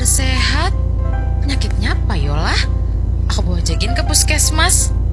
sehat. Penyakitnya apa yolah? Aku bawa Jagin ke puskesmas.